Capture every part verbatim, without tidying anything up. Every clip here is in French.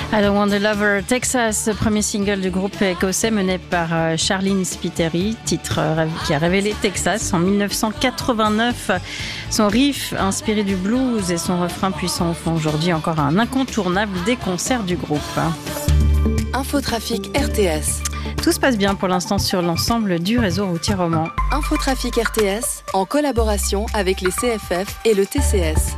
I Don't Want a Lover, Texas, premier single du groupe écossais mené par Charlene Spiteri, titre qui a révélé Texas en dix-neuf cent quatre-vingt-neuf. Son riff inspiré du blues et son refrain puissant font aujourd'hui encore un incontournable des concerts du groupe. Infotrafic R T S. Tout se passe bien pour l'instant sur l'ensemble du réseau routier roman. Infotrafic R T S en collaboration avec les C F F et le T C S.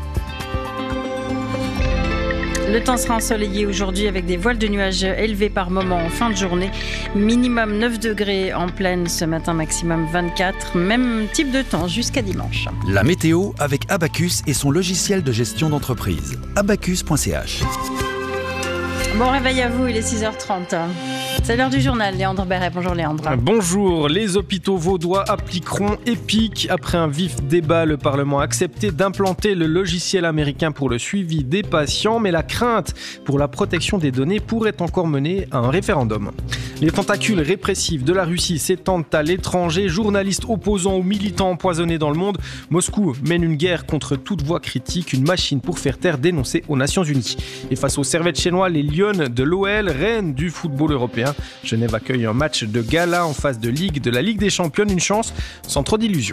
Le temps sera ensoleillé aujourd'hui avec des voiles de nuages élevés par moments en fin de journée. Minimum neuf degrés en plaine ce matin, maximum vingt-quatre. Même type de temps jusqu'à dimanche. La météo avec Abacus et son logiciel de gestion d'entreprise. abacus point c h. Bon réveil à vous, il est six heures trente. C'est l'heure du journal, Léandre Béret. Bonjour Léandre. Bonjour, les hôpitaux vaudois appliqueront EPIC. Après un vif débat, le Parlement a accepté d'implanter le logiciel américain pour le suivi des patients, mais la crainte pour la protection des données pourrait encore mener à un référendum. Les tentacules répressifs de la Russie s'étendent à l'étranger. Journalistes opposants ou militants empoisonnés dans le monde. Moscou mène une guerre contre toute voix critique, une machine pour faire taire dénoncée aux Nations Unies. Et face aux Servette chinois, les Lions de l'O L, reines du football européen. Genève accueille un match de gala en phase de Ligue de la Ligue des Champions, une chance sans trop d'illusions.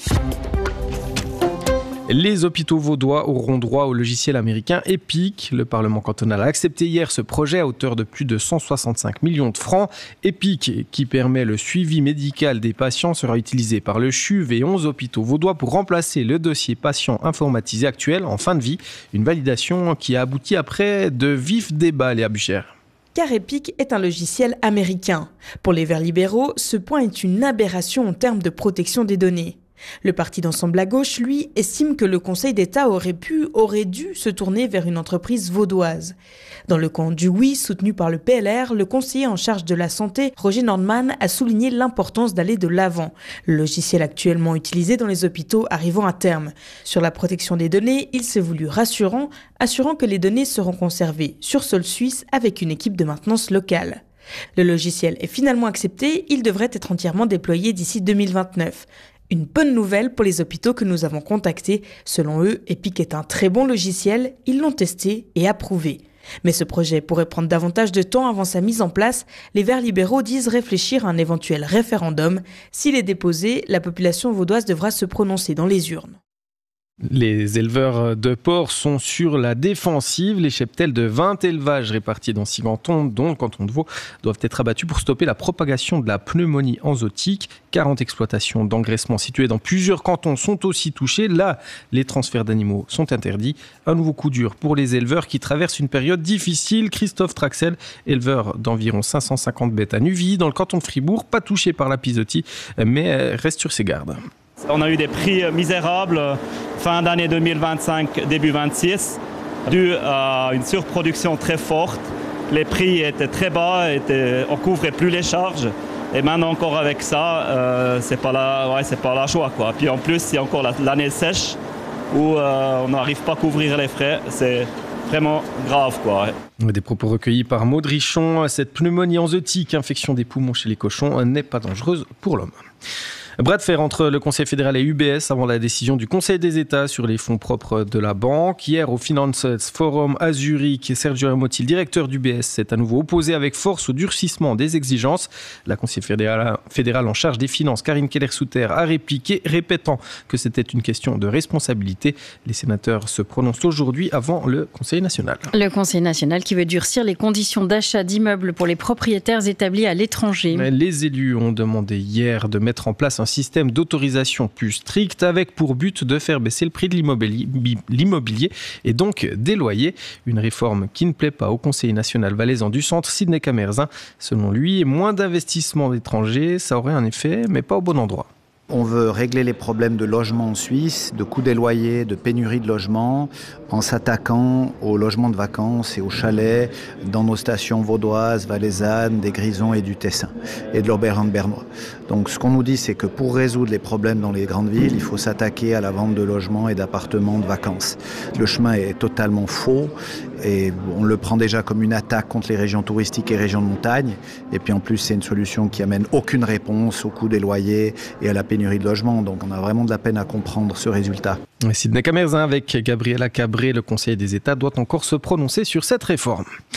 Les hôpitaux vaudois auront droit au logiciel américain EPIC. Le Parlement cantonal a accepté hier ce projet à hauteur de plus de cent soixante-cinq millions de francs. EPIC, qui permet le suivi médical des patients, sera utilisé par le C H U V et onze hôpitaux vaudois pour remplacer le dossier patient informatisé actuel en fin de vie. Une validation qui a abouti après de vifs débats, Léa Bucher. Car EPIC est un logiciel américain. Pour les Verts libéraux, ce point est une aberration en termes de protection des données. Le parti d'ensemble à gauche, lui, estime que le Conseil d'État aurait pu, aurait dû se tourner vers une entreprise vaudoise. Dans le camp du oui, soutenu par le P L R, le conseiller en charge de la santé, Roger Nordman, a souligné l'importance d'aller de l'avant. Le logiciel actuellement utilisé dans les hôpitaux arrivant à terme. Sur la protection des données, il s'est voulu rassurant, assurant que les données seront conservées sur sol suisse avec une équipe de maintenance locale. Le logiciel est finalement accepté, il devrait être entièrement déployé d'ici deux mille vingt-neuf. Une bonne nouvelle pour les hôpitaux que nous avons contactés. Selon eux, EPIC est un très bon logiciel, ils l'ont testé et approuvé. Mais ce projet pourrait prendre davantage de temps avant sa mise en place. Les Verts libéraux disent réfléchir à un éventuel référendum. S'il est déposé, la population vaudoise devra se prononcer dans les urnes. Les éleveurs de porcs sont sur la défensive. Les cheptels de vingt élevages répartis dans six cantons, dont le canton de Vaud, doivent être abattus pour stopper la propagation de la pneumonie enzootique. quarante exploitations d'engraissement situées dans plusieurs cantons sont aussi touchées. Là, les transferts d'animaux sont interdits. Un nouveau coup dur pour les éleveurs qui traversent une période difficile. Christophe Traxel, éleveur d'environ cinq cent cinquante bêtes à Nuville, dans le canton de Fribourg, pas touché par l'épizootie, mais reste sur ses gardes. On a eu des prix misérables fin d'année deux mille vingt-cinq, début vingt-six, dû à une surproduction très forte. Les prix étaient très bas, étaient, on ne couvrait plus les charges. Et maintenant encore avec ça, euh, c'est pas la, ouais, c'est pas la joie, quoi. Puis en plus, c'est encore la, l'année sèche où euh, on n'arrive pas à couvrir les frais. C'est vraiment grave, quoi. Des propos recueillis par Maud Richon. Cette pneumonie enzootique, infection des poumons chez les cochons, n'est pas dangereuse pour l'homme. Bras de fer entre le Conseil fédéral et U B S avant la décision du Conseil des États sur les fonds propres de la banque. Hier, au Finance Forum à Zurich, Sergio Ermotti, le directeur d'U B S, s'est à nouveau opposé avec force au durcissement des exigences. La conseillère fédérale, fédérale en charge des finances, Karine Keller-Souter, a répliqué, répétant que c'était une question de responsabilité. Les sénateurs se prononcent aujourd'hui avant le Conseil national. Le Conseil national qui veut durcir les conditions d'achat d'immeubles pour les propriétaires établis à l'étranger. Les élus ont demandé hier de mettre en place un système d'autorisation plus strict avec pour but de faire baisser le prix de l'immobilier et donc des loyers. Une réforme qui ne plaît pas au Conseiller national valaisan du centre, Sidney Camerzin. Selon lui, moins d'investissements d'étrangers, ça aurait un effet, mais pas au bon endroit. On veut régler les problèmes de logement en Suisse, de coût des loyers, de pénurie de logements, en s'attaquant aux logements de vacances et aux chalets dans nos stations vaudoises, valaisannes, des Grisons et du Tessin, et de l'Oberland bernois. Donc ce qu'on nous dit, c'est que pour résoudre les problèmes dans les grandes villes, il faut s'attaquer à la vente de logements et d'appartements de vacances. Le chemin est totalement faux et on le prend déjà comme une attaque contre les régions touristiques et régions de montagne. Et puis en plus, c'est une solution qui amène aucune réponse au coût des loyers et à la pénurie de logements. Donc on a vraiment de la peine à comprendre ce résultat. Sidney Camerzin avec Gabriela Cabré, le Conseil des États doit encore se prononcer sur cette réforme.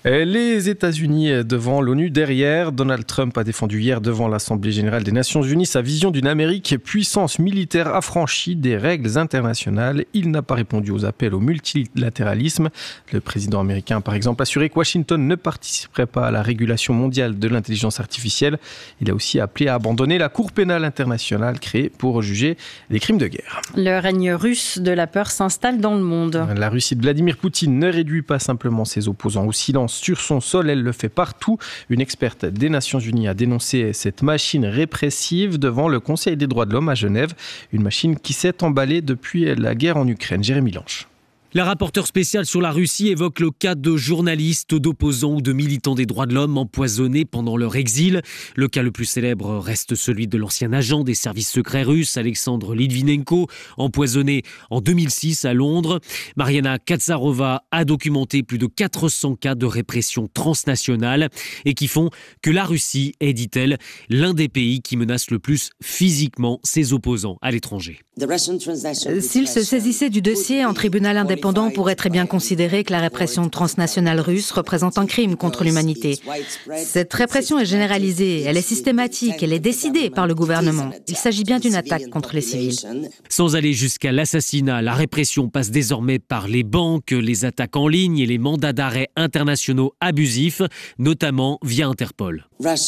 Les États-Unis devant l'ONU derrière. Donald Trump a défendu hier devant l'Assemblée générale des Nations unies sa vision d'une Amérique puissance militaire affranchie des règles internationales. Il n'a pas répondu aux appels au multilatéralisme. Le président américain a par exemple assuré que Washington ne participerait pas à la régulation mondiale de l'intelligence artificielle. Il a aussi appelé à abandonner la Cour pénale internationale créée pour juger des crimes de guerre. Le règne russe de la peur s'installe dans le monde. La Russie de Vladimir Poutine ne réduit pas simplement ses opposants au silence sur son sol, elle le fait partout. Une experte des Nations Unies a dénoncé cette machine répressive devant le Conseil des droits de l'homme à Genève. Une machine qui s'est emballée depuis la guerre en Ukraine. Jérémy Lange. La rapporteure spéciale sur la Russie évoque le cas de journalistes, d'opposants ou de militants des droits de l'homme empoisonnés pendant leur exil. Le cas le plus célèbre reste celui de l'ancien agent des services secrets russes, Alexandre Litvinenko, empoisonné en deux mille six à Londres. Mariana Katsarova a documenté plus de quatre cents cas de répression transnationale et qui font que la Russie est, dit-elle, l'un des pays qui menace le plus physiquement ses opposants à l'étranger. S'il se saisissait du dossier en tribunal indépendant, on pourrait très bien considérer que la répression transnationale russe représente un crime contre l'humanité. Cette répression est généralisée, elle est systématique, elle est décidée par le gouvernement. Il s'agit bien d'une attaque contre les civils. Sans aller jusqu'à l'assassinat, la répression passe désormais par les banques, les attaques en ligne et les mandats d'arrêt internationaux abusifs, notamment via Interpol.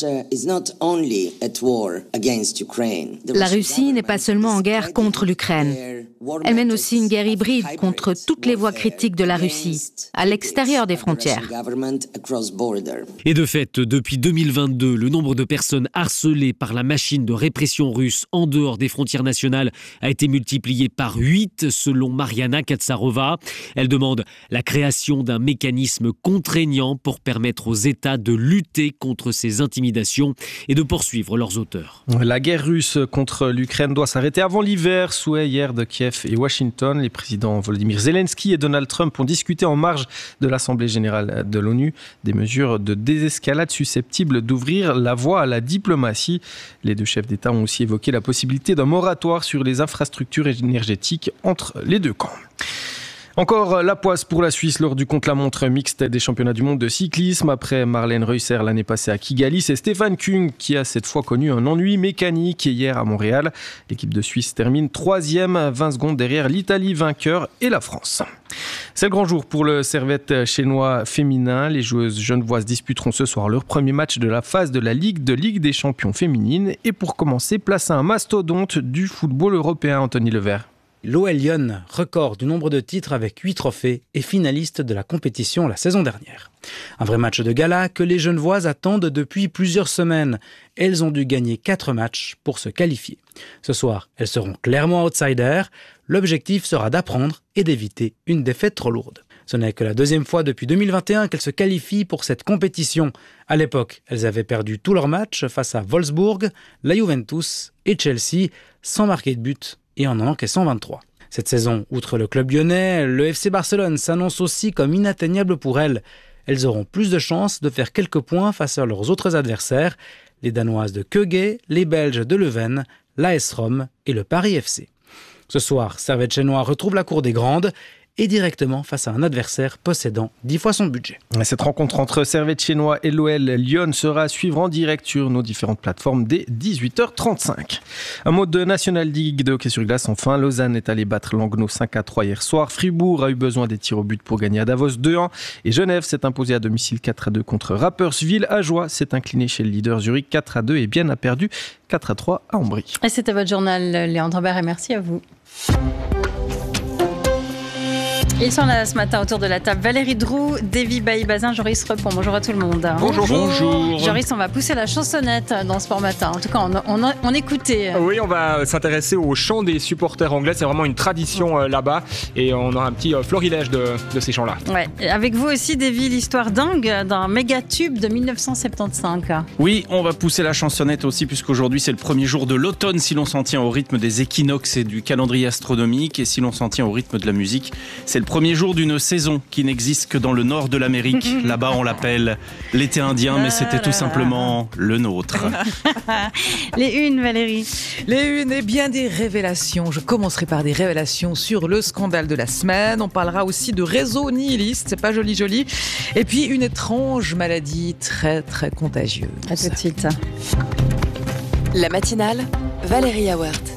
La Russie n'est pas seulement en guerre contre l'Ukraine. Elle mène aussi une guerre hybride contre toutes les voies critiques de la Russie, à l'extérieur des frontières. Et de fait, depuis deux mille vingt-deux, le nombre de personnes harcelées par la machine de répression russe en dehors des frontières nationales a été multiplié par huit, selon Mariana Katsarova. Elle demande la création d'un mécanisme contraignant pour permettre aux États de lutter contre ces intimidations et de poursuivre leurs auteurs. La guerre russe contre l'Ukraine doit s'arrêter avant l'hiver, souhait hier de Kiev et Washington. Les présidents Volodymyr Zelensky et Donald Trump ont discuté en marge de l'Assemblée générale de l'ONU des mesures de désescalade susceptibles d'ouvrir la voie à la diplomatie. Les deux chefs d'État ont aussi évoqué la possibilité d'un moratoire sur les infrastructures énergétiques entre les deux camps. Encore la poisse pour la Suisse lors du contre-la-montre mixte des championnats du monde de cyclisme. Après Marlène Reusser l'année passée à Kigali, c'est Stefan Küng qui a cette fois connu un ennui mécanique hier à Montréal. L'équipe de Suisse termine troisième, vingt secondes derrière l'Italie vainqueur et la France. C'est le grand jour pour le Servette chinois féminin. Les joueuses genevoises disputeront ce soir leur premier match de la phase de la Ligue de Ligue des champions féminines. Et pour commencer, place à un mastodonte du football européen, Anthony Levert. L'O L Lyon, record du nombre de titres avec huit trophées et finaliste de la compétition la saison dernière. Un vrai match de gala que les Genevoises attendent depuis plusieurs semaines. Elles ont dû gagner quatre matchs pour se qualifier. Ce soir, elles seront clairement outsiders. L'objectif sera d'apprendre et d'éviter une défaite trop lourde. Ce n'est que la deuxième fois depuis deux mille vingt et un qu'elles se qualifient pour cette compétition. À l'époque, elles avaient perdu tous leurs matchs face à Wolfsburg, la Juventus et Chelsea, sans marquer de but et en en encaissant vingt-trois. Cette saison, outre le club lyonnais, le F C Barcelone s'annonce aussi comme inatteignable pour elles. Elles auront plus de chances de faire quelques points face à leurs autres adversaires, les Danoises de Køge, les Belges de Leuven, l'A S Rome et le Paris F C. Ce soir, Servette chinois retrouve la cour des grandes et directement face à un adversaire possédant dix fois son budget. Cette rencontre entre Servette chinois et l'O L Lyon sera à suivre en direct sur nos différentes plateformes dès dix-huit heures trente-cinq. Un mot de National League de hockey sur glace enfin. Lausanne est allé battre Langnau cinq à trois hier soir. Fribourg a eu besoin des tirs au but pour gagner à Davos deux à un. Et Genève s'est imposé à domicile quatre à deux contre Rapperswil. Ajoie s'est incliné chez le leader Zurich quatre à deux et Bienne a perdu quatre à trois à Ambry. Et c'était votre journal, Léandre Bert, et merci à vous. Ils sont là ce matin autour de la table. Valérie Droux, Davy Bailly-Bazin, Joris Repon. Bonjour à tout le monde. Bonjour. Bonjour. Joris, on va pousser la chansonnette dans Sport Matin. En tout cas, on, on, on écoutait. Oui, on va s'intéresser au chant des supporters anglais. C'est vraiment une tradition euh, là-bas. Et on aura un petit euh, florilège de, de ces chants-là. Ouais. Avec vous aussi, Davy, l'histoire dingue d'un méga tube de dix-neuf cent soixante-quinze. Oui, on va pousser la chansonnette aussi, puisqu'aujourd'hui, c'est le premier jour de l'automne, si l'on s'en tient au rythme des équinoxes et du calendrier astronomique. Et si l'on s'en tient au rythme de la musique, c'est le Premier jour d'une saison qui n'existe que dans le nord de l'Amérique. Là-bas, on l'appelle l'été indien, mais c'était tout simplement le nôtre. Les unes, Valérie. Les unes, et bien des révélations. Je commencerai par des révélations sur le scandale de la semaine. On parlera aussi de réseau nihiliste, c'est pas joli joli. Et puis une étrange maladie très très contagieuse. À tout de suite. La matinale, Valérie Awert.